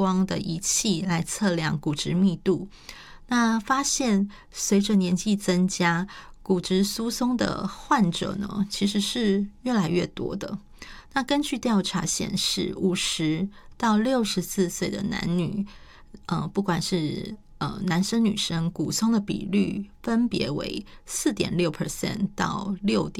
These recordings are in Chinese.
光的仪器来测量骨质密度。那发现随着年纪增加，骨质疏松的患者呢，其实是越来越多的。那根据调查显示，50到64岁的男女，不管是男生女生，骨松的比率分别为 4.6% 到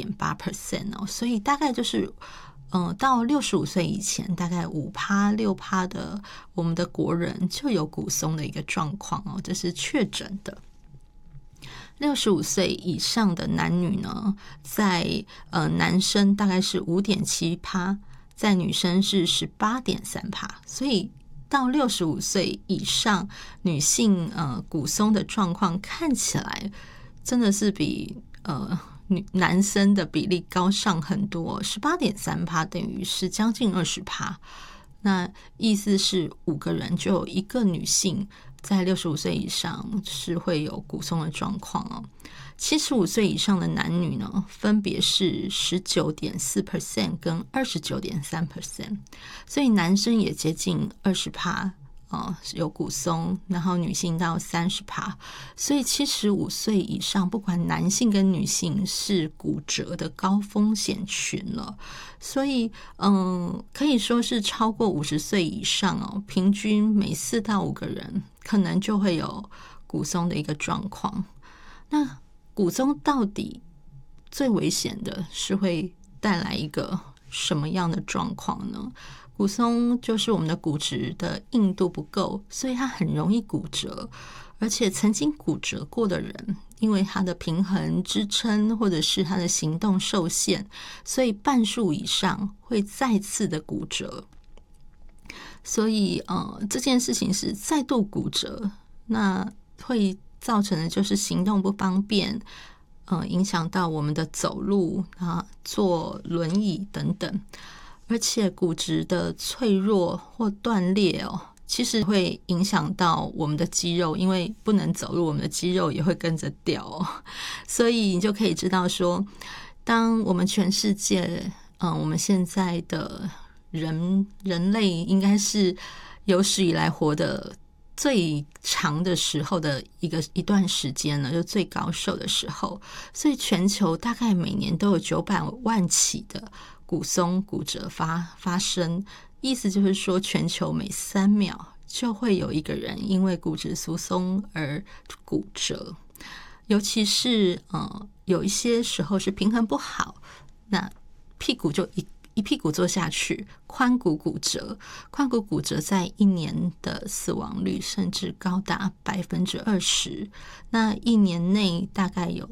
6.8% 哦，所以大概就是到65岁以前，大概 5%、6% 的我们的国人就有骨松的一个状况哦，这是确诊的。65岁以上的男女呢，在男生大概是 5.7%， 在女生是 18.3%， 所以到65岁以上女性骨松的状况看起来真的是比男生的比例高上很多， 18.3% 等于是将近 20%。 那意思是5个人就有1个女性在65岁以上是会有骨松的状况哦。75岁以上的男女呢，分别是 19.4% 跟 29.3%， 所以男生也接近 20%有骨松，然后女性到 30%， 所以75岁以上不管男性跟女性是骨折的高风险群了。所以可以说是超过50岁以上平均每4到5个人可能就会有骨松的一个状况。那骨松到底最危险的是会带来一个什么样的状况呢？骨松就是我们的骨质的硬度不够，所以它很容易骨折，而且曾经骨折过的人，因为他的平衡支撑或者是他的行动受限，所以半数以上会再次的骨折。所以这件事情是再度骨折，那会造成的就是行动不方便，影响到我们的走路坐轮椅等等。而且骨质的脆弱或断裂其实会影响到我们的肌肉，因为不能走路，我们的肌肉也会跟着掉所以你就可以知道说，当我们全世界我们现在的人类应该是有史以来活的最长的时候的一段时间了，就最高寿的时候，所以全球大概每年都有900万起的骨松骨折发生，意思就是说全球每3秒就会有1个人因为骨质疏松而骨折。尤其是有一些时候是平衡不好，那屁股就一屁股坐下去，髋骨骨折。髋骨骨折在1年的死亡率甚至高达 20%， 那1年内大概有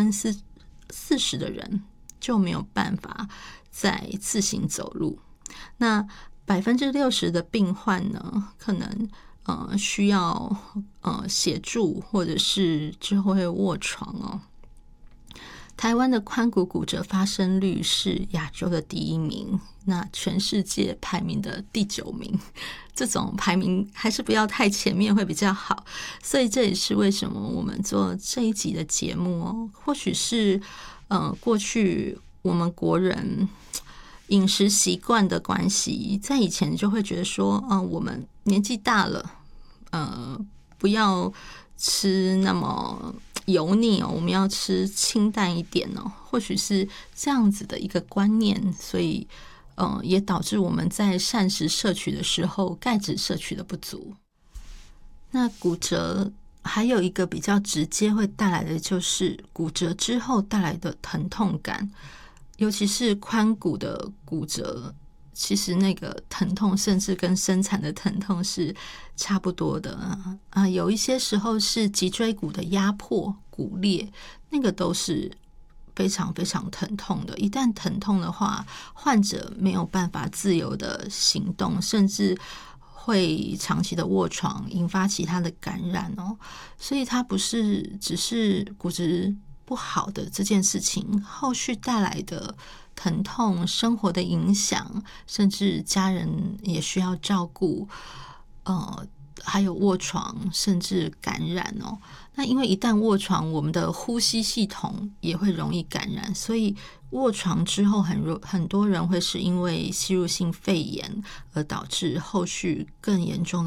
40% 的人就没有办法再自行走路。那 60% 的病患呢，可能需要协助，或者是之后会卧床台湾的髋骨骨折发生率是亚洲的第1名，那全世界排名的第9名，这种排名还是不要太前面会比较好。所以这也是为什么我们做这一集的节目或许是过去我们国人饮食习惯的关系，在以前就会觉得说我们年纪大了不要吃那么油腻我们要吃清淡一点或许是这样子的一个观念，所以也导致我们在膳食摄取的时候钙质摄取的不足。那骨折还有一个比较直接会带来的就是骨折之后带来的疼痛感，尤其是髋骨的骨折，其实那个疼痛甚至跟生产的疼痛是差不多的有一些时候是脊椎骨的压迫骨裂，那个都是非常非常疼痛的。一旦疼痛的话，患者没有办法自由的行动，甚至会长期的卧床，引发其他的感染所以它不是只是骨质不好的这件事情，后续带来的疼痛、生活的影响，甚至家人也需要照顾还有卧床甚至感染那因为一旦卧床，我们的呼吸系统也会容易感染，所以卧床之后很多人会是因为吸入性肺炎而导致后续更严重的